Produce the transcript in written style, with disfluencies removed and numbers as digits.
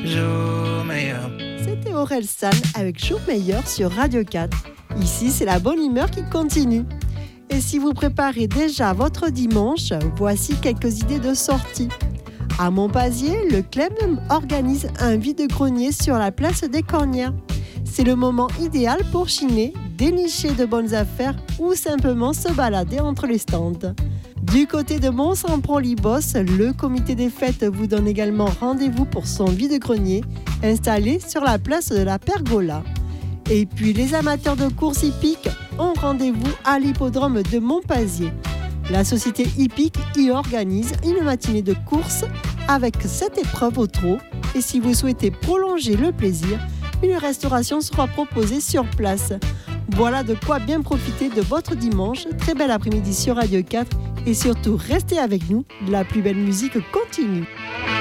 Jour meilleur. C'était Aurel San avec Jour meilleur sur Radio 4. Ici, c'est la bonne humeur qui continue. Et si vous préparez déjà votre dimanche, voici quelques idées de sortie. À Montpazier, le club organise un vide-grenier sur la place des Cornières. C'est le moment idéal pour chiner, dénicher de bonnes affaires ou simplement se balader entre les stands. Du côté de Mont-Saint-Pront-Libos, le comité des fêtes vous donne également rendez-vous pour son vide-grenier installé sur la place de la Pergola. Et puis les amateurs de courses hippiques ont rendez-vous à l'hippodrome de Montpazier. La société hippique y organise une matinée de courses avec 7 épreuves au trot. Et si vous souhaitez prolonger le plaisir, une restauration sera proposée sur place. Voilà de quoi bien profiter de votre dimanche. Très bel après-midi sur Radio 4 et surtout restez avec nous, la plus belle musique continue.